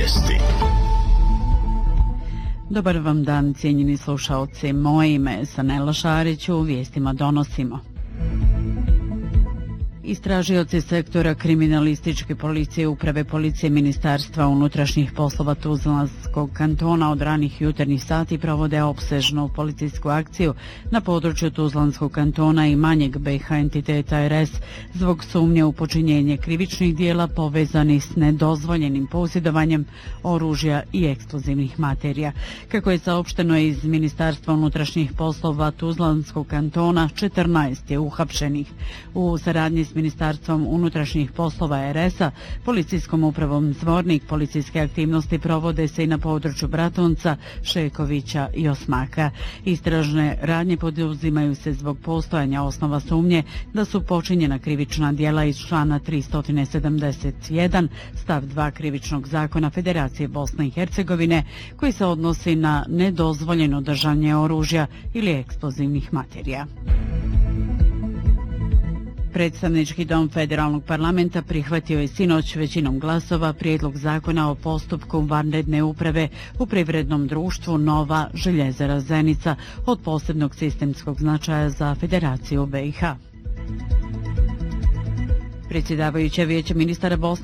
Vijesti. Dobar vam dan, cijenjeni slušaoci. Moje ime je Sanela Šarić, u vijestima donosimo. Istražioci sektora kriminalističke policije Uprave policije Ministarstva unutrašnjih poslova Tuzlanskog kantona od ranih jutarnjih sati provode opsežnu policijsku akciju na području Tuzlanskog kantona i manjeg BiH entiteta RS zbog sumnje u počinjenje krivičnih dijela povezanih s nedozvoljenim posjedovanjem oružja i eksplozivnih materija. Kako je saopšteno iz Ministarstva unutrašnjih poslova Tuzlanskog kantona, 14 je uhapšenih. U saradnji s Ministarstvom unutrašnjih poslova RS-a, policijskom upravom Zvornik, policijske aktivnosti provode se i na području Bratunca, Šekovića i Osmaka. Istražne radnje poduzimaju se zbog postojanja osnova sumnje da su počinjena krivična djela iz člana 371 stav 2 Krivičnog zakona Federacije Bosne i Hercegovine, koji se odnosi na nedozvoljeno držanje oružja ili eksplozivnih materija. Predstavnički dom Federalnog parlamenta prihvatio je sinoć većinom glasova prijedlog zakona o postupku vanredne uprave u privrednom društvu Nova željezara Zenica od posebnog sistemskog značaja za Federaciju BiH. Predsjedavajuće Vijeće ministara Bosne